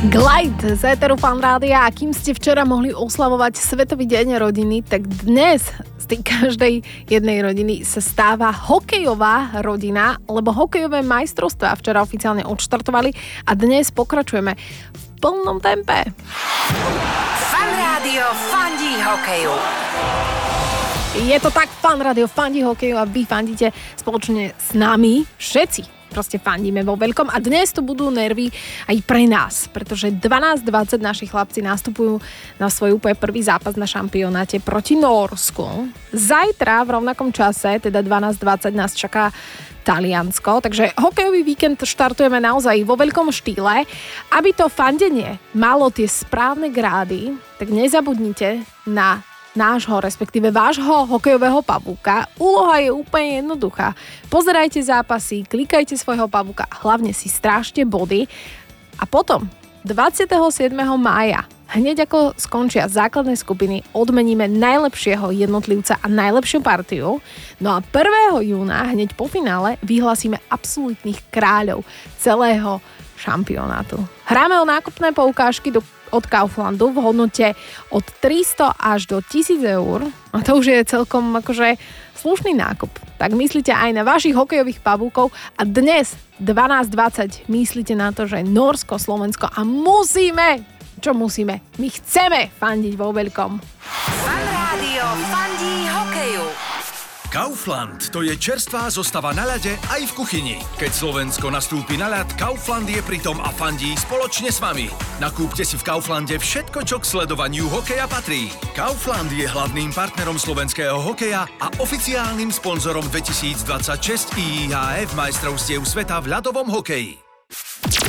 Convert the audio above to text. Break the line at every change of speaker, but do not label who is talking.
Glide z Éteru Fan Rádia. A kým ste včera mohli oslavovať Svetový deň rodiny, tak dnes z tej každej jednej rodiny sa stáva hokejová rodina, lebo hokejové majstrovstvá včera oficiálne odštartovali a dnes pokračujeme v plnom tempe.
Fan Rádio fandí hokeju.
Je to tak, Fan Rádio fandí hokeju a vy fandíte spoločne s nami všetci. Proste fandíme vo veľkom a dnes to budú nervy aj pre nás, pretože 12:20 naši chlapci nastupujú na svoj úplne prvý zápas na šampionáte proti Nórsku. Zajtra v rovnakom čase, teda 12:20 nás čaká Taliansko, takže hokejový víkend štartujeme naozaj vo veľkom štýle. Aby to fandenie malo tie správne grády, tak nezabudnite na nášho, respektíve vášho hokejového pavúka. Úloha je úplne jednoduchá. Pozerajte zápasy, klikajte svojho pavúka, hlavne si strážte body a potom 27. mája, hneď ako skončia základné skupiny, odmeníme najlepšieho jednotlivca a najlepšiu partiu. No a 1. júna, hneď po finále, vyhlásime absolútnych kráľov celého šampionátu. Hráme o nákupné poukážky od Kauflandu v hodnote od 300 až do 1000 eur. A to už je celkom akože slušný nákup. Tak myslíte aj na vašich hokejových pavúkov a dnes 12:20 myslíte na to, že Nórsko, Slovensko a musíme, čo musíme? My chceme fandiť vo veľkom.
Fan Rádio fandí hokeju.
Kaufland, to je čerstvá zostava na ľade aj v kuchyni. Keď Slovensko nastúpi na ľad, Kaufland je pritom a fandí spoločne s vami. Nakúpte si v Kauflande všetko, čo k sledovaniu hokeja patrí. Kaufland je hlavným partnerom slovenského hokeja a oficiálnym sponzorom 2026 IIHF majstrovstiev sveta v ľadovom hokeji.